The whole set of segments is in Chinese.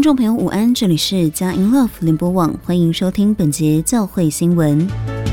听众朋友午安，这里是佳音 Love 联播网，欢迎收听本节教会新闻。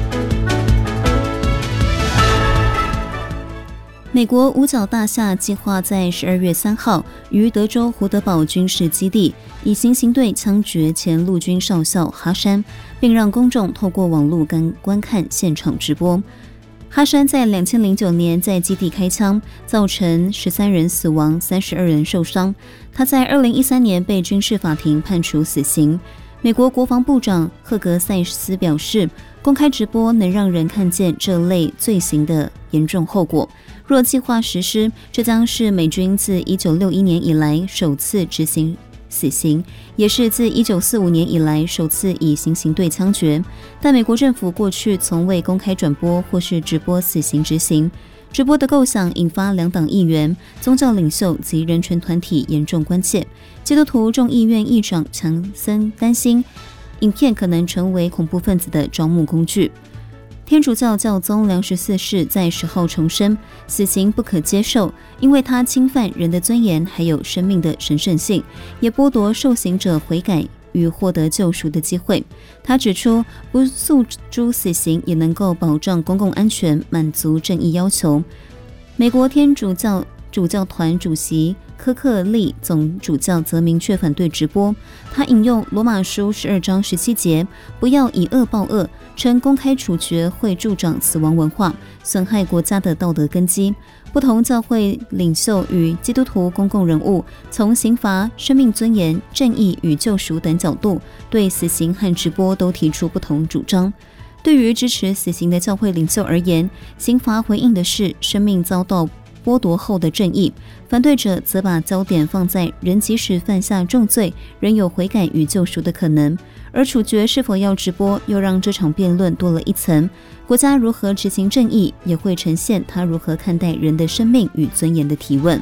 美国五角大厦计划在12月3号于德州胡德堡军事基地以行刑队枪决前陆军少校哈山，并让公众透过网络观看现场直播。哈山在2009年在基地开枪，造成13人死亡，32人受伤。他在2013年被军事法庭判处死刑。美国国防部长赫格塞斯表示，公开直播能让人看见这类罪行的严重后果。若计划实施，这将是美军自1961年以来首次执行死刑，也是自1945年以来首次以行刑队枪决。但美国政府过去从未公开转播或是直播死刑执行。直播的构想引发两党议员、宗教领袖及人权团体严重关切。基督徒众议院议长强森担心，影片可能成为恐怖分子的招募工具。天主教教宗梁14世在10号重申，死刑不可接受，因为它侵犯人的尊严还有生命的神圣性，也剥夺受刑者悔改与获得救赎的机会。他指出，不诉诸死刑也能够保障公共安全，满足正义要求。美国天主教主教团主席科克利总主教则明确反对直播。他引用罗马书12章17节，不要以恶报恶，称公开处决会助长死亡文化，损害国家的道德根基。不同教会领袖与基督徒公共人物从刑罚、生命尊严、正义与救赎等角度，对死刑和直播都提出不同主张。对于支持死刑的教会领袖而言，刑罚回应的是生命遭到剥夺后的正义，反对者则把焦点放在人即使犯下重罪，仍有悔改与救赎的可能。而处决是否要直播，又让这场辩论多了一层。国家如何执行正义，也会呈现他如何看待人的生命与尊严的提问。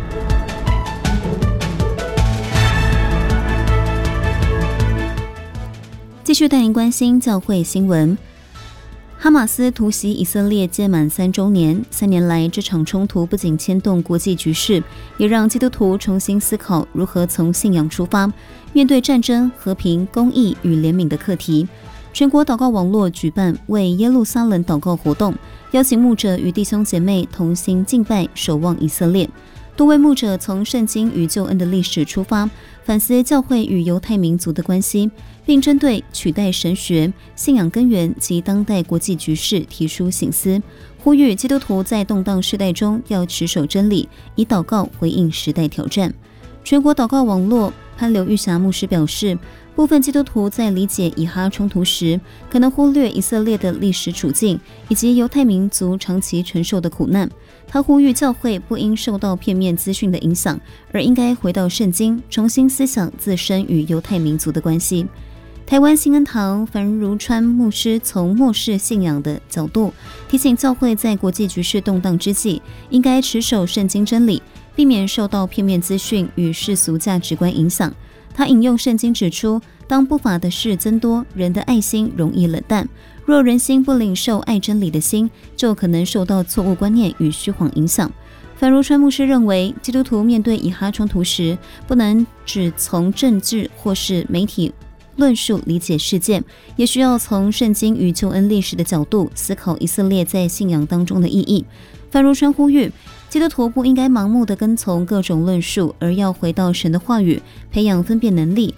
继续带您关心教会新闻。哈马斯突袭以色列届满3周年，3年来这场冲突不仅牵动国际局势，也让基督徒重新思考如何从信仰出发，面对战争、和平、公义与怜悯的课题。全国祷告网络举办为耶路撒冷祷告活动，邀请牧者与弟兄姐妹同心敬拜，守望以色列。多位牧者从圣经与救恩的历史出发，反思教会与犹太民族的关系，并针对取代神学、信仰根源及当代国际局势提出省思，呼吁基督徒在动荡世代中要持守真理，以祷告回应时代挑战。全国祷告网络潘刘玉霞牧师表示，部分基督徒在理解以哈冲突时，可能忽略以色列的历史处境以及犹太民族长期承受的苦难。他呼吁教会不应受到片面资讯的影响，而应该回到圣经，重新思想自身与犹太民族的关系。台湾新恩堂樊如川牧师从末世信仰的角度，提醒教会在国际局势动荡之际，应该持守圣经真理，避免受到片面资讯与世俗价值观影响。他引用圣经指出，当不法的事增多，人的爱心容易冷淡。若人心不领受爱真理的心，就可能受到错误观念与虚晃影响。樊如川牧师认为，基督徒面对以哈冲突时，不能只从政治或是媒体论述理解事件，也需要从圣经与救恩历史的角度思考以色列在信仰当中的意义。樊如川呼吁，基督徒不应该盲目地跟从各种论述，而要回到神的话语，培养分辨能力，